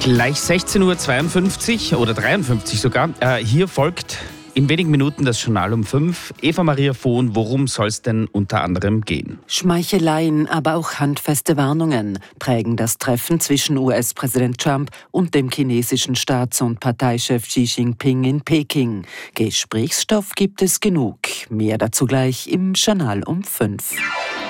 Gleich 16.52 Uhr oder 53 sogar. Hier folgt in wenigen Minuten das Journal um 5. Eva Maria Vohn, worum soll es denn unter anderem gehen? Schmeicheleien, aber auch handfeste Warnungen prägen das Treffen zwischen US-Präsident Trump und dem chinesischen Staats- und Parteichef Xi Jinping in Peking. Gesprächsstoff gibt es genug. Mehr dazu gleich im Journal um 5.